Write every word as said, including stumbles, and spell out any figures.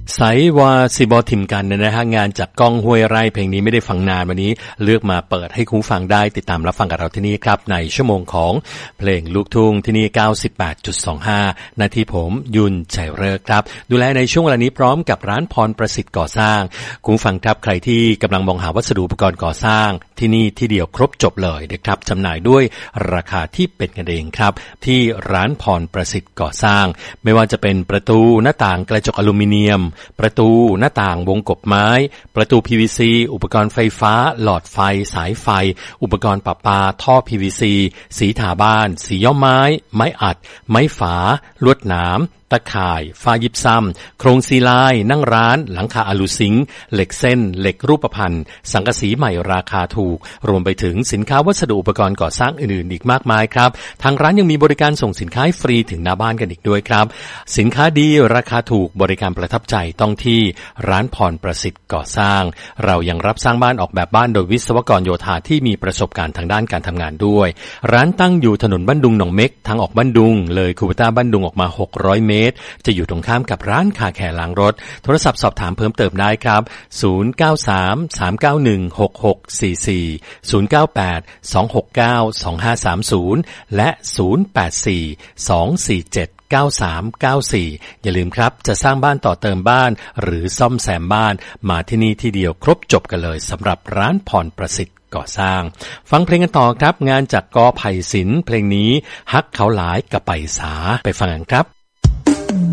ไสวาสิบอทิมกันนะฮะงานจากก้องห้วยไร่เพลงนี้ไม่ได้ฟังนานวันนี้เลือกมาเปิดให้คุณฟังได้ติดตามรับฟังกับเราที่นี่ครับในชั่วโมงของเพลงลูกทุ่งที่นี่ เก้าสิบแปดจุดสองห้า นาทีผมยุนชัยฤกษ์ครับดูแลในช่วงเวลานี้พร้อมกับร้านพรประสิทธิ์ก่อสร้างคุณฟังครับใครที่กำลังมองหาวัสดุอุปกรณ์ก่อสร้างที่นี่ที่เดียวครบจบเลยนะครับจำหน่ายด้วยราคาที่เป็นกันเองครับที่ร้านพรประสิทธิ์ก่อสร้างไม่ว่าจะเป็นประตูหน้าต่างกระจกอลูมิเนียมประตูหน้าต่างวงกบไม้ประตู พี วี ซี อุปกรณ์ไฟฟ้าหลอดไฟสายไฟอุปกรณ์ประปาท่อ พี วี ซี สีทาบ้านสีย้อมไม้ไม้อัดไม้ฝาลวดหนามตะข่ายฝ้ายิบซ้ำโครงซีลายนั่งร้านหลังคาอลูซิงค์เหล็กเส้นเหล็กรูปพรรณสังกะสีใหม่ราคาถูกรวมไปถึงสินค้าวัสดุอุปกรณ์ก่อสร้างอื่นๆอีกมากมายครับทางร้านยังมีบริการส่งสินค้าฟรีถึงหน้าบ้านกันอีกด้วยครับสินค้าดีราคาถูกบริการประทับใจต้องที่ร้านพรประสิทธิ์ก่อสร้างเรายังรับสร้างบ้านออกแบบบ้านโดยวิศวกรโยธาที่มีประสบการณ์ทางด้านการทำงานด้วยร้านตั้งอยู่ถนนบ้านดุงหนองเม็กทางออกบ้านดุงเลยคูเปต้าบ้านดุงออกมาหกร้อยเมตรจะอยู่ตรงข้ามกับร้านคาแคร์ล้างรถโทรศัพท์สอบถามเพิ่มเติมได้ครับศูนย์ เก้า สาม สาม เก้า หนึ่ง หก หก สี่ สี่ ศูนย์ เก้า แปด สอง หก เก้า สอง ห้า สาม ศูนย์และศูนย์ แปด สี่ สอง สี่ เจ็ด เก้า สาม เก้า สี่อย่าลืมครับจะสร้างบ้านต่อเติมบ้านหรือซ่อมแซมบ้านมาที่นี่ที่เดียวครบจบกันเลยสำหรับร้านพรประสิทธิ์ก่อสร้างฟังเพลงกันต่อครับงานจากกอไผ่ศิลป์เพลงนี้ฮักเขาหลายกะไปสาไปฟังกันครับ